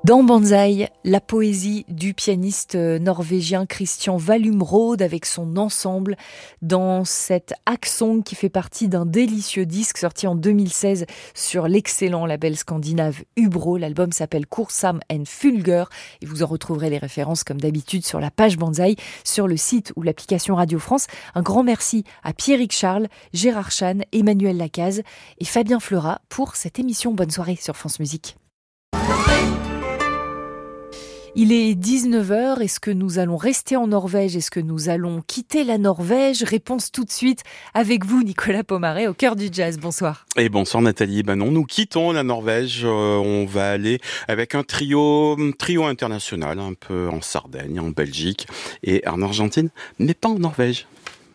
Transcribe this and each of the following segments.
Dans Banzai, la poésie du pianiste norvégien Christian Vallumrode avec son ensemble dans cet Aksong qui fait partie d'un délicieux disque sorti en 2016 sur l'excellent label scandinave Ubro. L'album s'appelle Kursam and Fulgur et vous en retrouverez les références comme d'habitude sur la page Banzai, sur le site ou l'application Radio France. Un grand merci à Pierrick Charles, Gérard Chan, Emmanuel Lacaze et Fabien Fleurat pour cette émission. Bonne soirée sur France Musique. Il est 19h, est-ce que nous allons rester en Norvège? Est-ce que nous allons quitter la Norvège? Réponse tout de suite avec vous, Nicolas Pomaré, au cœur du jazz. Bonsoir. Et bonsoir Nathalie. Non, nous quittons la Norvège. On va aller avec un trio international, un peu en Sardaigne, en Belgique et en Argentine, mais pas en Norvège.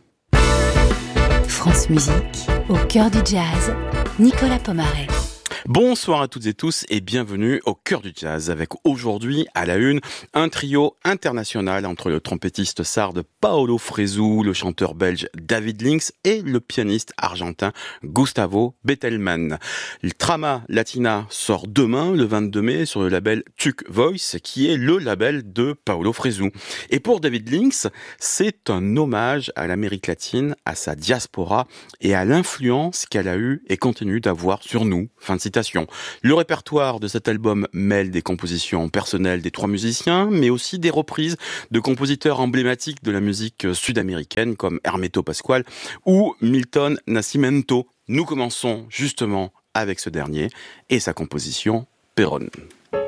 France Musique, au cœur du jazz, Nicolas Pomaré. Bonsoir à toutes et tous et bienvenue au cœur du jazz avec aujourd'hui à la une un trio international entre le trompettiste sarde Paolo Fresu, le chanteur belge David Links et le pianiste argentin Gustavo Bettelmann. Le Trama Latina sort demain le 22 mai sur le label Tuc Voice qui est le label de Paolo Fresu. Et pour David Links, c'est un hommage à l'Amérique latine, à sa diaspora et à l'influence qu'elle a eue et continue d'avoir sur nous. Fin de citation. Le répertoire de cet album mêle des compositions personnelles des trois musiciens, mais aussi des reprises de compositeurs emblématiques de la musique sud-américaine comme Hermeto Pascual ou Milton Nascimento. Nous commençons justement avec ce dernier et sa composition Perón.